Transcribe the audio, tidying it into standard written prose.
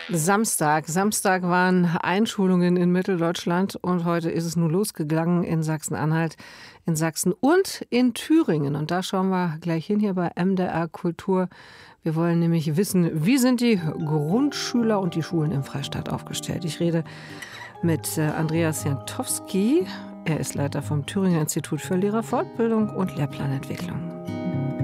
Samstag waren Einschulungen in Mitteldeutschland und heute ist es nun losgegangen in Sachsen-Anhalt, in Sachsen und in Thüringen. Und da schauen wir gleich hin hier bei MDR Kultur. Wir wollen nämlich wissen, wie sind die Grundschüler und die Schulen im Freistaat aufgestellt. Ich rede mit Andreas Jantowski. Er ist Leiter vom Thüringer Institut für Lehrerfortbildung und Lehrplanentwicklung.